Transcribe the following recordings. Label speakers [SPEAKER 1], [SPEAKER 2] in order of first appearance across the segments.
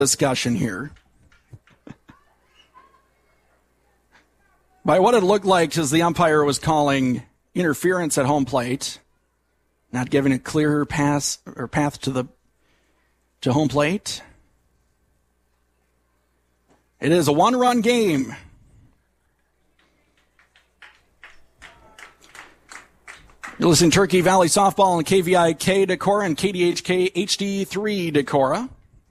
[SPEAKER 1] discussion here. By what it looked like as the umpire was calling interference at home plate, not giving a clear path to home plate. It is a one-run game. You're listening to Turkey Valley Softball on KVIK Decorah and KDHK HD3 Decorah.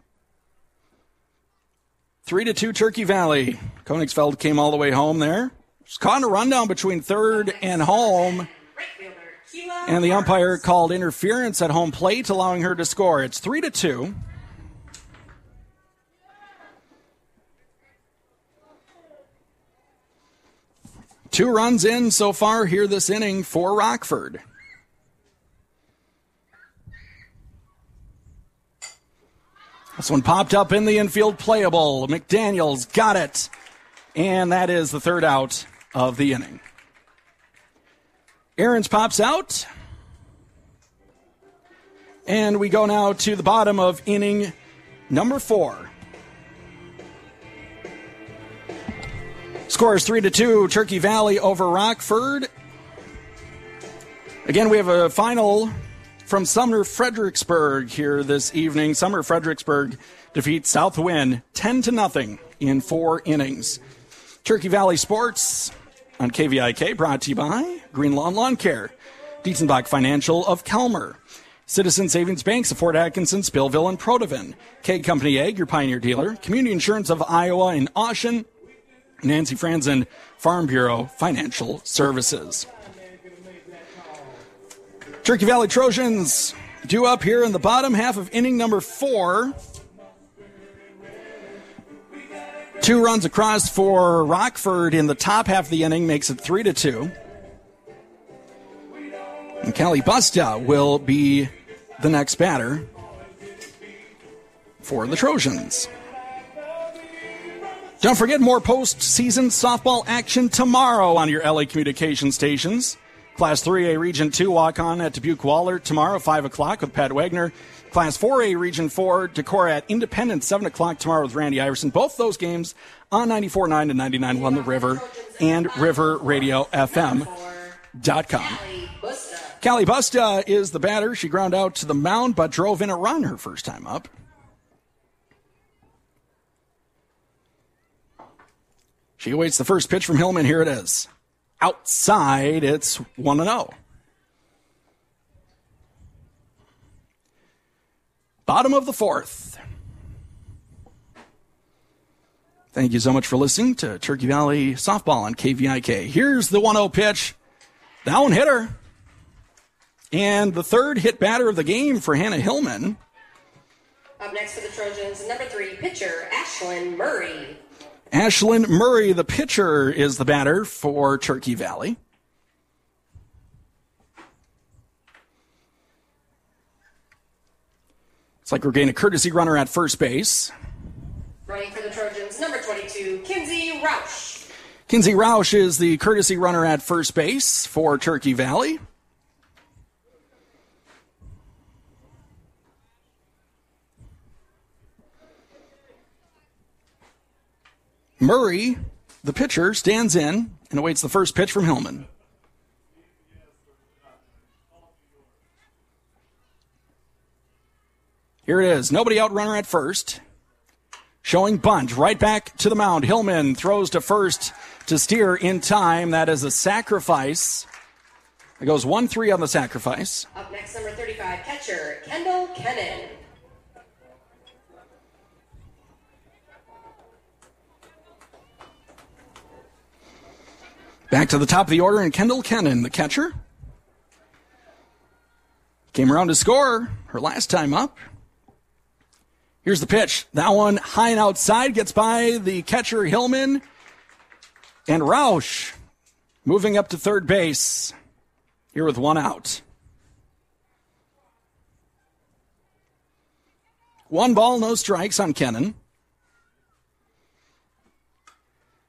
[SPEAKER 1] 3-2 Turkey Valley. Koenigsfeld came all the way home there. Just caught in a rundown between third and home. And the umpire called interference at home plate, allowing her to score. It's 3-2. Two runs in so far here this inning for Rockford. This one popped up in the infield, playable. McDaniels got it. And that is the third out of the inning. Ahrens pops out. And we go now to the bottom of inning number 4. Score is 3-2, Turkey Valley over Rockford. Again, we have a final from Sumner Fredericksburg here this evening. Sumner Fredericksburg defeats Southwind 10-0 in 4 innings. Turkey Valley Sports on KVIK, brought to you by Green Lawn Lawn Care, Dietzenbach Financial of Kelmer, Citizen Savings Banks of Fort Atkinson, Spillville, and Protivin, K Company Egg, your Pioneer dealer, Community Insurance of Iowa in Austin, Nancy Franzen, Farm Bureau Financial Services. Turkey Valley Trojans due up here in the bottom half of inning number 4. 2 runs across for Rockford in the top half of the inning makes it 3-2. And Callie Busta will be the next batter for the Trojans. Don't forget more postseason softball action tomorrow on your LA Communication stations. Class 3A Region 2 walk-on at Dubuque Waller tomorrow, 5 o'clock with Pat Wagner. Class 4A Region 4 Decorah at Independence, 7 o'clock tomorrow with Randy Iverson. Both those games on 94.9 and 99.1 The River and riverradiofm.com. Callie Busta is the batter. She ground out to the mound but drove in a run her first time up. She awaits the first pitch from Hillman. Here it is. Outside, it's 1-0. Bottom of the 4th. Thank you so much for listening to Turkey Valley Softball on KVIK. Here's the 1-0 pitch. That one hit her. And the third hit batter of the game for Hannah Hillman.
[SPEAKER 2] Up next for the Trojans, number 3 pitcher, Ashlyn Murray.
[SPEAKER 1] Ashlyn Murray, the pitcher, is the batter for Turkey Valley. It's like we're getting a courtesy runner at first base.
[SPEAKER 2] Running for the Trojans, number 22, Kinsey Roush.
[SPEAKER 1] Kinsey Roush is the courtesy runner at first base for Turkey Valley. Murray, the pitcher, stands in and awaits the first pitch from Hillman. Here it is. Nobody out, runner at first. Showing bunt right back to the mound. Hillman throws to first to steer in time. That is a sacrifice. It goes 1-3 on the sacrifice.
[SPEAKER 2] Up next, number 35, catcher, Kendall Kennan.
[SPEAKER 1] Back to the top of the order, and Kendall Kennan, the catcher. Came around to score her last time up. Here's the pitch. That one high and outside, gets by the catcher, Hillman. And Roush moving up to third base here with 1 out. 1 ball, no strikes on Kennan.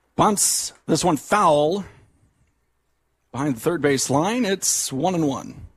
[SPEAKER 1] Bunts this one foul. Behind the third base line, it's 1-1.